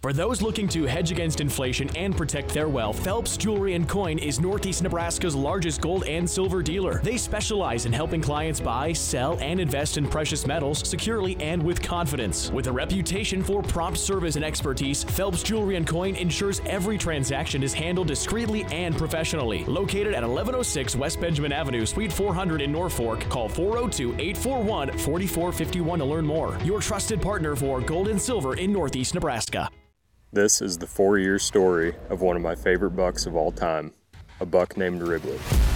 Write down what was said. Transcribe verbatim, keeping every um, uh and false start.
For those looking to hedge against inflation and protect their wealth, Phelps Jewelry and Coin is Northeast Nebraska's largest gold and silver dealer. They specialize in helping clients buy, sell, and invest in precious metals securely and with confidence. With a reputation for prompt service and expertise, Phelps Jewelry and Coin ensures every transaction is handled discreetly and professionally. Located at eleven oh six West Benjamin Avenue, Suite four hundred in Norfolk, call four oh two, eight four one, four four five one to learn more. Your trusted partner for gold and silver in Northeast Nebraska. This is the four-year story of one of my favorite bucks of all time, a buck named Wrigley.